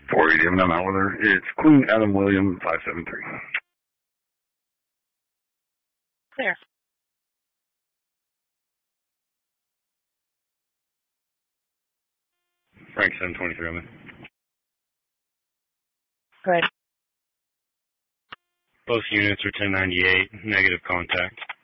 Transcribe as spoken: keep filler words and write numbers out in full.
four eighty, I'm out with her. It's Queen Adam William, five seven three. Clear. Frank seven twenty-three, I'm in. Go ahead. Both units are ten ninety-eight, negative contact.